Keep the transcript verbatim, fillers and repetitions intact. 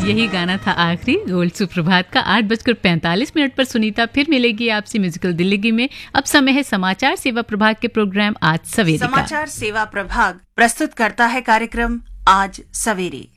यही गाना था आखिरी गोल्ड सुप्रभात का। आठ बजकर पैंतालीस मिनट पर सुनीता फिर मिलेगी आपसे म्यूजिकल दिल्ली में। अब समय है समाचार सेवा प्रभाग के प्रोग्राम आज सवेरे का। समाचार सेवा प्रभाग प्रस्तुत करता है कार्यक्रम आज सवेरे।